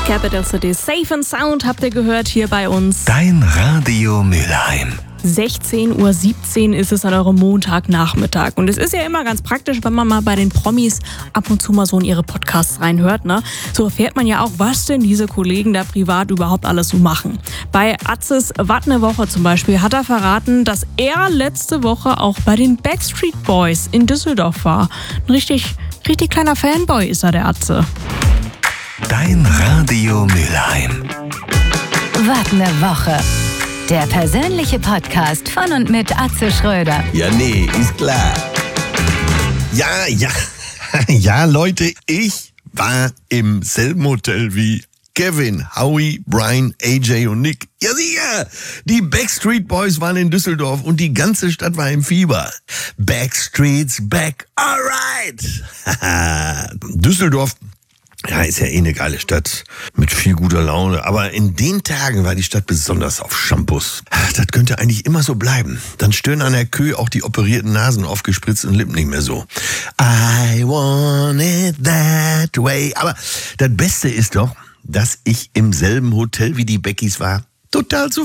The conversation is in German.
Capital City Safe and Sound habt ihr gehört hier bei uns. Dein Radio Mülheim. 16:17 Uhr ist es an eurem Montagnachmittag. Und es ist ja immer ganz praktisch, wenn man mal bei den Promis ab und zu mal so in ihre Podcasts reinhört, ne? So erfährt man ja auch, was denn diese Kollegen da privat überhaupt alles so machen. Bei Atzes Wat ne Woche zum Beispiel hat er verraten, dass er letzte Woche auch bei den Backstreet Boys in Düsseldorf war. Ein richtig kleiner Fanboy ist er, der Atze. Dein Radio Mülheim. Wat ne Woche. Der persönliche Podcast von und mit Atze Schröder. Ja, nee, ist klar. Ja, Leute, ich war im selben Hotel wie Kevin, Howie, Brian, AJ und Nick. Ja, sicher! Die Backstreet Boys waren in Düsseldorf und die ganze Stadt war im Fieber. Backstreet's back, alright! Düsseldorf, ja, ist ja eh eine geile Stadt mit viel guter Laune. Aber in den Tagen war die Stadt besonders auf Shampoos. Das könnte eigentlich immer so bleiben. Dann stören an der Kö auch die operierten Nasen auf gespritzten Lippen nicht mehr so. I want it that way. Aber das Beste ist doch, dass ich im selben Hotel wie die Beckys war. Total